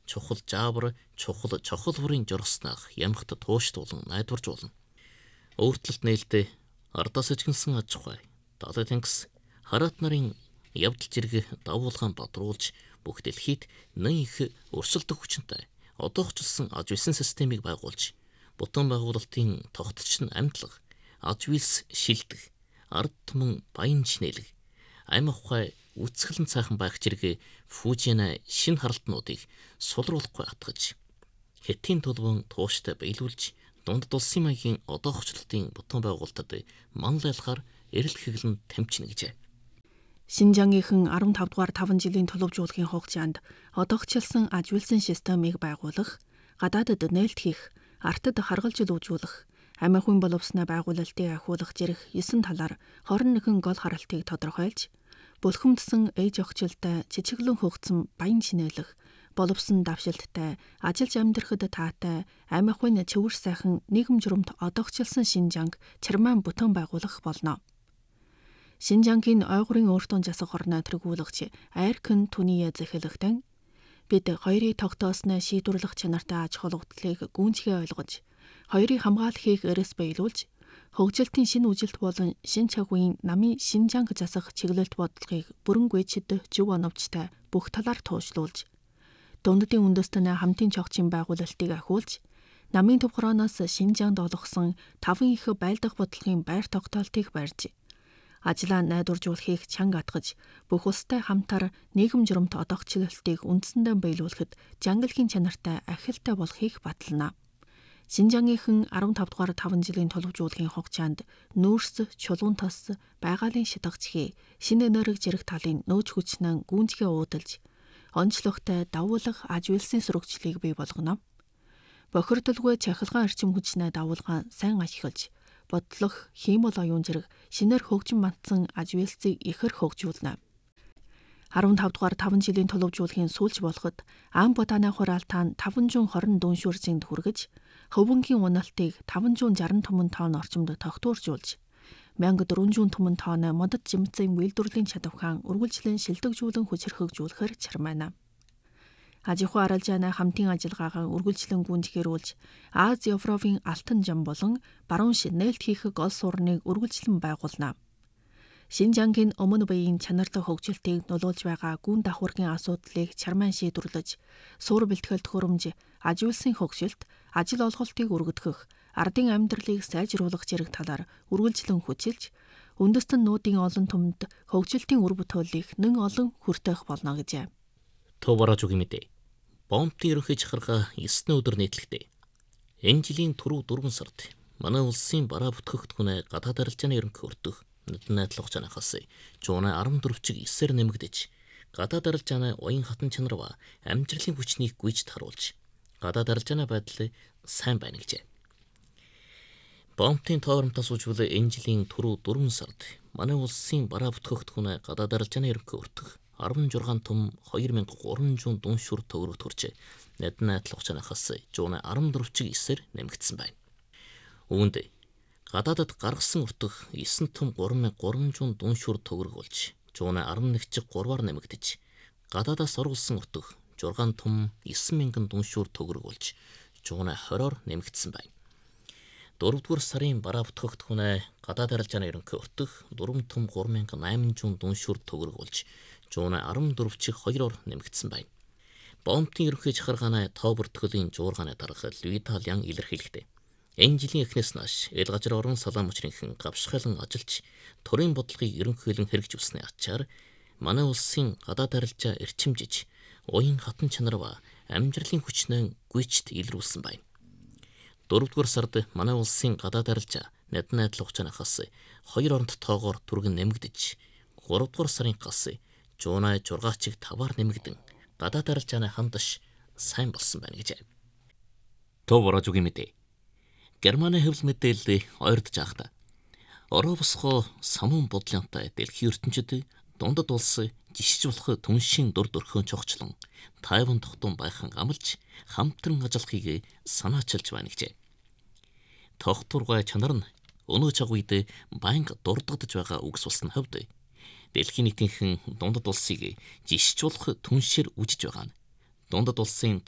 чухал жаавар, чухал чохолврын жургаснах ямхт тууштуулан найдваржуулна. Өөртлөлт нээлттэй ардаас ижгэнсэн аж ахуй, далай тэнгис, хараат нарын явдал зэрэг давуулгаан бодруулж бүх дэлхийд нэн их өрсөлдөх хүчинтэй одоохчлсон аж үйлсэн системийг байгуулж, бүтэн байгуулалтын тогтолцоо амьдлага, аж үйлс шилдэг, ард түмэн баян шинэлэг, ам ахуй үцгэлэн цаахан байх зэрэг Фужина шин харалтнуудыг сулруулахгүй атгаж, Хятадын төлөвөн тууштай биелүүлж, дундад улсын маягийн одоохчлолтын бүтэн байгуулалтад манлайлахаар эрэл хэглэн тамчина гэжээ. Шинжангийнхан 15 дугаар 5 жилийн төлөвжүүлгийн хугацаанд одоохчлсон аж үйлсэн системийг байгуулах, гадаадад нээлт хийх, артад харгалж илүүжүүлэх, амь ахуйн боловсноо байгуулалтыг ахиулах зэрэг 9 талаар 21 гол харалтыг тодорхойлж, булхимдсан ээж охжилтой чичиглэн хөгцсөн баян шинэлэх, боловсон давшилттай, ажиллаж амьдрахад таатай, амь ахуйн чивэр сайхан нийгэм журамт одоохчлсон Шинжанг чармаан бүтэн байгуулах болно. Шинжангийн ойгурын өөртөө засах орноо тэргүүлэгч Айркэн Түниэ захилагтан бид хоёрыг тогтоосны шийдвэрлэх чанартай аж холбогдлыг гүнзгий ойлгож, хоёрыг хамгаалахыг эрэс биелүүлж, хөгжилтийн шинэ үжилт болон шинэ чагвын намын Шинжанг засах чиглэлт бодлогыг бүрэн гүйцэд зөв оновчтой бүх талаар туушлуулж, дунддын үндэстэн хамтын чогчийн байгуулалтыг ахиулж, намын төв хорооноос Шинжангд олгосон 5 их байлдах бодлогын байр тогтоолтыг барьж, ажлаа найдваржуулахыг чанга атгаж, бүх улстай хамтаар нийгэм журамт одоохчлолтыг үндсэндээ биелүүлэхэд жангалгийн чанартай ахилтай болохыг батална. Шинжангийнхан 15 дугаар 5 жилийн төлөвжүүлгийн хугацаанд нүүрс, чулуун тос, байгалийн шатгачхий, шинэ энерги зэрэг талын нөөц хүчнэн гүнзгий уудалж, онцлогтой давуулах аж үйлсийн сургалтыг бий болгоно. Бохирдолгүй чахалгаан орчин хүчнээ давуулгаан сайн ашиглаж, бодлох, хиймэл оюун зэрэг шинээр хөгжин мандсан аж үйлсийг ихэр хөгжүүлнэ. 15 дугаар 5 жилийн төлөвжүүлгийн сүүлч болоход Ам Ботаны хураалтаан 520 дүншүүрзинд хүргэж, хөвөнгийн уналтыг 560 түмэн тонн орчимд тогтворжуулж, 1400 түмэн тонн модод жимцэн үйлдвэрлэлийн чадвархан үргэлжлэн шилдэгжүүлэн хүчирхэгжүүлэхээр чармайна. Аж ахуй арилжааны хамтын ажиллагаагаа үргэлжлэн гүнзгийрүүлж, Аз Европын алтан жам болон баруун нээлт хийх гол суурныг үргэлжлэн байгуулна. Шинжангийн өмнө биеийн чанартай хөгжилтийг нөлөөлж байгаа гүн давхаргын асуудлыг чармаан шийдвэрлэж, суур бэлтгэл төхөөрөмж, аж үйлсийн хөгжилт, ажил олголтыг өргөдгөх, ардын амьдралыг сайжруулах зэрэг талаар үргэлжлэн хүчилж, үндэстэн нүүдийн олон түмэнд хөгжилтийн үр бүтээлийг нэн олон хүртээх болно гэжээ. Төв барааж үг юм дээ. Бомбын ерөнхий захиргаа 9 өдөр нийтлэгдээ. Энэ жилийн түрүү 4 сард манай улсын бараа бүтгэгдэхүүн гадаад арилжааны ерөнхий өртөх нүдэн найдлах жанахаас жууны 14 чиг 9-ээр нэмэгдэж, гадаад арилжааны уян хатан чанарва амжилтын хүчнийг гүйж таруулж, гадаад арилжааны байдал сайн байна гэжээ. Бомбын тооромтоос үжвэл энэ жилийн түрүү 4 сард манай улсын бараа бүтгэгдэхүүн гадаад арилжааны ерөнхий өртөх 16 том 2300 дүншүр төгрөг төрж, нүдэн найдлах жанахаас жууны 14 чиг 9-ээр нэмэгдсэн байна. Үүнд гадаадад гаргасан өртөх 9 том 3300 дүншүр төгрөг болж, жууны 11 чиг 3-аар нэмэгдэж, гадаадаас оруулсан өртөх 6 том 9000 дүншүр төгрөг болж, жууны 20-оор нэмэгдсэн байна. 4-р сарын бараа бүтгэгдэхүүн гадаад арилжааны ерөнхий өртөх 4 том 3800 дүншүр төгрөг болж, жууны 14 чиг 2-оор нэмэгдсэн байна. Бомбын ерөнхий захиргааны тоо бүртгэлийн жуургааны дарга Луи Талиан илэрхийлэхдээ, энэ жилийн эхнээс нааш эл газар орон салаан мөчрийнхэн гавшхайлан ажиллаж, төрийн бодлогыг ерөнхийлөн хэрэгжүүлсэний ачаар манай улсын гадаад арилжаа эрчимжиж, уян хатан чанарва амжилтын хүчнээ гүйцэд илрүүлсэн байна. 4-р сард манай улсын гадаад арилжаа нүдэн найдлах жанахаас 2 оронт тоогоор түргэн нэмэгдэж, 3-р сарын гас жууны 6 чиг 5-аар нэмэгдэн, гадаад арилжааны хандаш сайн болсон байна гэжээ. Төв барааж үг юм дээ. Германы хэвлэл мэдээлэл ойрдож байхдаа Оровсхо самун бодлонтой дэлхийн ертөнцид дундад улс жишж болох түншийн дур дөрхөн чогчлон Тайван тогтун байхан амлж хамтран ажиллахыг санаачилж байна гэжээ. Тогтворгой чанар нь өнөө цаг үед байнга дурддагдж байгаа үгс болсон хувьд дэлхийн нийтийнхэн дундад улсыг жишж болох түншээр үжиж байгаа нь дундад улсын